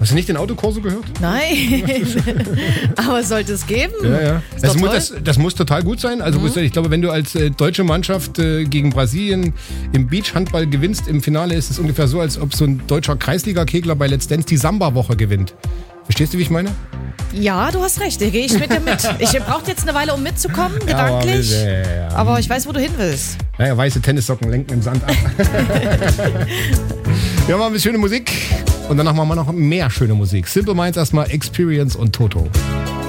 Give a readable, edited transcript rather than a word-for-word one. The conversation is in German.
Hast du nicht den Autokorso gehört? Nein, aber sollte es geben. Ja. Das muss total gut sein. Also ich glaube, wenn du als deutsche Mannschaft gegen Brasilien im Beachhandball gewinnst, im Finale ist es ungefähr so, als ob so ein deutscher Kreisliga-Kegler bei Let's Dance die Samba-Woche gewinnt. Verstehst du, wie ich meine? Ja, du hast recht, da gehe ich mit dir mit. Ich brauche jetzt eine Weile, um mitzukommen, gedanklich. Aber ich weiß, wo du hin willst. Naja, weiße Tennissocken lenken im Sand ab. Wir machen ein bisschen schöne Musik und danach machen wir noch mehr schöne Musik. Simple Minds erstmal, Experience und Toto.